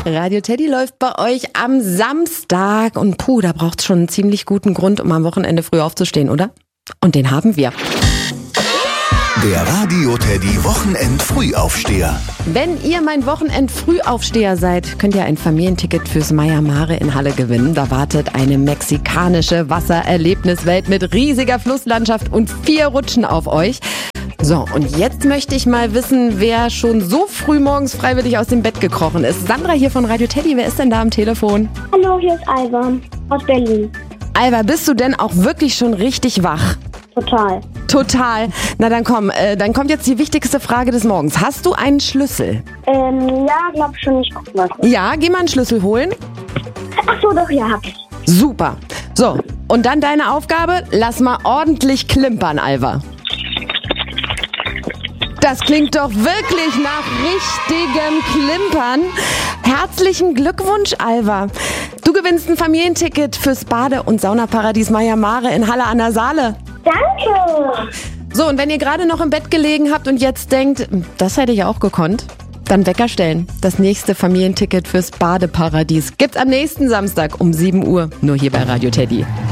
Radio Teddy läuft bei euch am Samstag und da braucht's schon einen ziemlich guten Grund, um am Wochenende früh aufzustehen, oder? Und den haben wir. Der Radio Teddy Wochenend-Frühaufsteher. Wenn ihr mein Wochenend-Frühaufsteher seid, könnt ihr ein Familienticket fürs Maya Mare in Halle gewinnen. Da wartet eine mexikanische Wassererlebniswelt mit riesiger Flusslandschaft und 4 Rutschen auf euch. So, und jetzt möchte ich mal wissen, wer schon so früh morgens freiwillig aus dem Bett gekrochen ist. Sandra hier von Radio Teddy, wer ist denn da am Telefon? Hallo, hier ist Alva aus Berlin. Alva, bist du denn auch wirklich schon richtig wach? Total. Total. Na dann komm, dann kommt jetzt die wichtigste Frage des Morgens. Hast du einen Schlüssel? Ja, glaub schon, ich guck mal. Ja, geh mal einen Schlüssel holen. Ach so, doch, ja, hab ich. Super. So, und dann deine Aufgabe, lass mal ordentlich klimpern, Alva. Das klingt doch wirklich nach richtigem Klimpern. Herzlichen Glückwunsch, Alva. Du gewinnst ein Familienticket fürs Bade- und Saunaparadies Maya Mare in Halle an der Saale. Danke. So, und wenn ihr gerade noch im Bett gelegen habt und jetzt denkt, das hätte ich auch gekonnt, dann Wecker stellen. Das nächste Familienticket fürs Badeparadies gibt's am nächsten Samstag um 7 Uhr, nur hier bei Radio Teddy.